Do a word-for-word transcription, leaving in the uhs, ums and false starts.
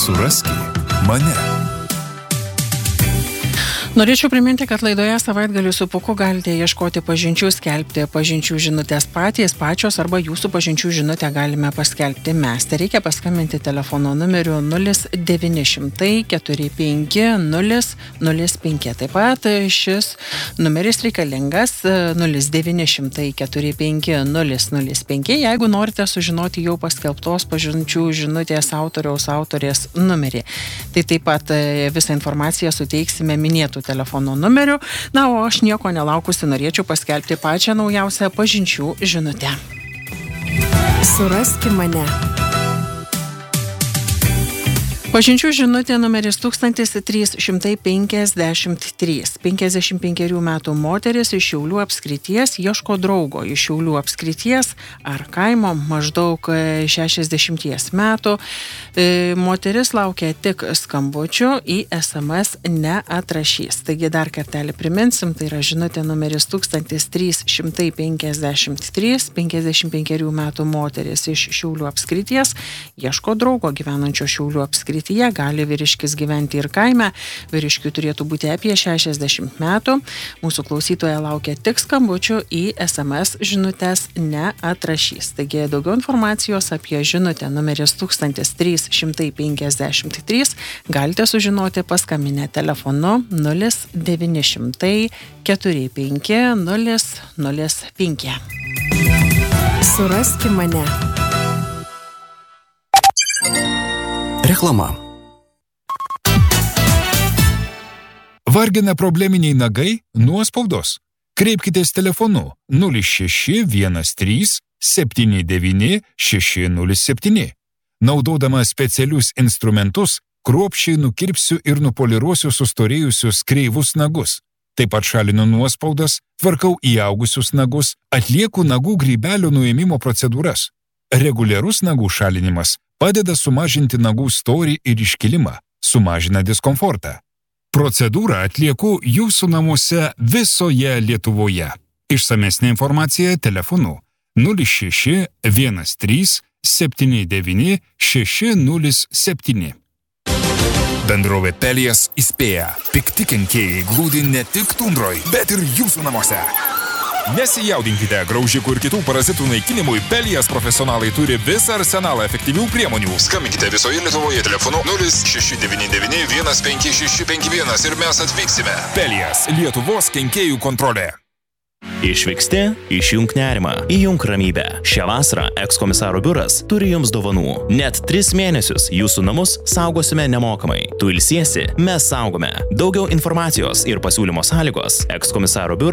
Suraski mane. Norėčiau priminti, kad laidoje Savaitgalį su Puku galite ieškoti pažinčių, skelbti pažinčių žinutės patys, pačios arba jūsų pažinčių žinutę galime paskelbti mes. Tai reikia paskambinti telefono numeriu nulis devyni šimtai keturi penki nulis nulis penki. Taip pat šis numeris reikalingas nulis devyni šimtai keturi penki nulis nulis penki, jeigu norite sužinoti jau paskelbtos pažinčių žinutės autoriaus autorės numerį. Tai taip pat visą informaciją suteiksime minėtų telefono numeriu. Na, o aš nieko nelaukusi norėčiau paskelbti pačią naujausią pažinčių žinutę. Suraski mane. Pažinčių žinutė numeris tūkstantis trys šimtai penkiasdešimt trys. penkiasdešimt penkerių metų moteris iš Šiaulių apskrities ieško draugo iš Šiaulių apskrities ar kaimo maždaug šešiasdešimties metų. Moteris laukia tik skambučio, į es em es neatrašys. Taigi dar kartelį priminsim, tai yra žinutė numeris tūkstantis trys šimtai penkiasdešimt trys. penkiasdešimt penkerių metų moteris iš Šiaulių apskrities ieško draugo gyvenančio Šiaulių apskrities. Gali vyriškis gyventi ir kaime, vyriškiui turėtų būti apie šešiasdešimt metų. Mūsų klausytoja laukia tik skambučių, į es em es žinutės neatrašys. Taigi daugiau informacijos apie žinutę numeris tūkstantis trys šimtai penkiasdešimt trys galite sužinoti paskambinę telefonu nulis devyni šimtai keturi penki nulis nulis penki. Suraski mane. Reklama. Vargina probleminiai nagai, nuospaudos? Kreipkitės telefonu nulis šeši vienas trys septyni devyni šeši nulis septyni. Naudodama specialius instrumentus, kruopščiai nukirpsiu ir nupoliruosiu sustorėjusius kreivus nagus. Taip pat šalinu nuospaudas, tvarkau įaugusius nagus, atlieku nagų grybelio nuėmimo procedūras. Reguliarus nagų šalinimas padeda sumažinti nagų storį ir iškilimą, sumažina diskomfortą. Procedūrą atlieku jūsų namuose visoje Lietuvoje. Išsamesnė informacija telefonu nulis šeši vienas trys septyni devyni šeši nulis septyni. Bendrovė Pelias įspėja, pikti kenkėjai glūdi ne tik tundroj, bet ir jūsų namuose. Nesijaudinkite, graužikų ir kitų parazitų naikinimui Pelias profesionalai turi visą arsenalą efektyvių priemonių. Skambinkite visoje Lietuvoje telefonu nulis šeši devyni devyni vienas penki šeši penki vienas ir mes atvyksime. Pelias, Lietuvos kenkėjų kontrolė. Išvyksti, išjunk nerimą, įjunk ramybę. Šią vasarą ekskomisaro biuras turi jums dovanų. Net tris mėnesius jūsų namus saugosime nemokamai. Tu ilsiesi, mes saugome. Daugiau informacijos ir pasiūlymo sąlygos ekskomisaro biuras